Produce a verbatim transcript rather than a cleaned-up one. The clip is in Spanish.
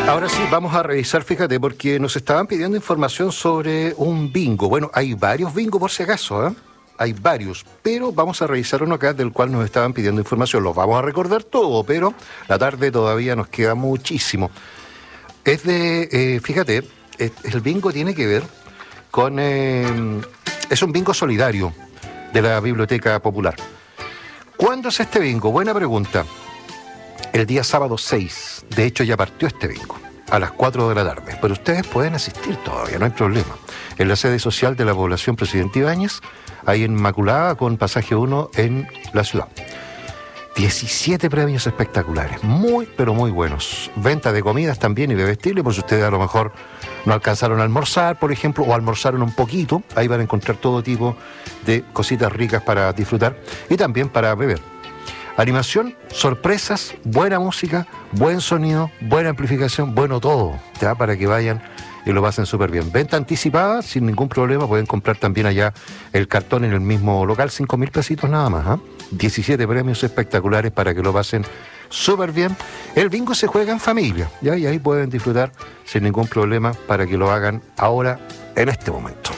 Ahora sí, vamos a revisar, fíjate, porque nos estaban pidiendo información sobre un bingo. Bueno, hay varios bingos por si acaso, ¿eh? Hay varios, pero vamos a revisar uno acá del cual nos estaban pidiendo información. Los vamos a recordar todo, pero la tarde todavía nos queda muchísimo. Es de, eh, fíjate, es, el bingo tiene que ver con... Eh, es un bingo solidario de la Biblioteca Popular. ¿Cuándo es este bingo? Buena pregunta. El día sábado seis, de hecho ya partió este bingo, a las cuatro de la tarde, pero ustedes pueden asistir todavía, no hay problema. En la sede social de la población Presidente Ibáñez, ahí en Inmaculada, con pasaje uno en la ciudad. diecisiete premios espectaculares, muy pero muy buenos. Venta de comidas también y bebestibles, por si ustedes a lo mejor no alcanzaron a almorzar, por ejemplo, o almorzaron un poquito, ahí van a encontrar todo tipo de cositas ricas para disfrutar y también para beber. Animación, sorpresas, buena música, buen sonido, buena amplificación, bueno todo, ¿ya? Para que vayan y lo pasen súper bien. Venta anticipada, sin ningún problema, pueden comprar también allá el cartón en el mismo local, cinco mil pesitos nada más, ¿eh? diecisiete premios espectaculares para que lo pasen súper bien. El bingo se juega en familia, ¿ya? Y ahí pueden disfrutar sin ningún problema para que lo hagan ahora, en este momento.